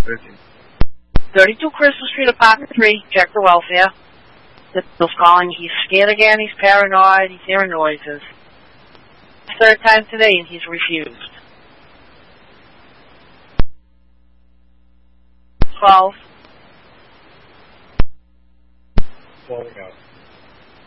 13. 32 Crystal Street, apartment 3, check the welfare. Bill's calling, he's scared again, he's paranoid, he's hearing noises. Third time today and he's refused. 12. Falling out.